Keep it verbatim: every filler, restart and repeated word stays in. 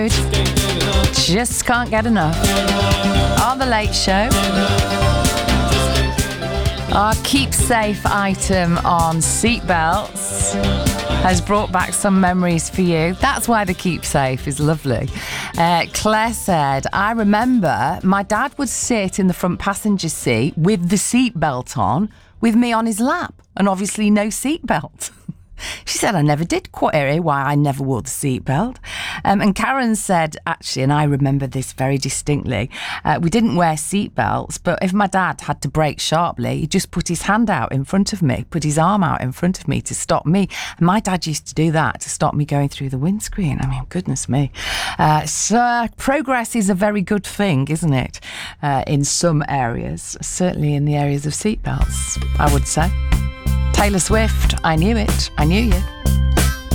Just can't get enough. On The Late Show, our keep safe item on seatbelts has brought back some memories for you. That's why the keep safe is lovely. Uh, Claire said, I remember my dad would sit in the front passenger seat with the seatbelt on, with me on his lap, and obviously no seatbelt. She said, I never did query why I never wore the seatbelt. Um, and Karen said, actually, and I remember this very distinctly, uh, we didn't wear seatbelts, but if my dad had to brake sharply, he just put his hand out in front of me, put his arm out in front of me to stop me. And my dad used to do that to stop me going through the windscreen. I mean, goodness me. Uh, so progress is a very good thing, isn't it? Uh, in some areas, certainly in the areas of seatbelts, I would say. Taylor Swift, I knew it, I knew you.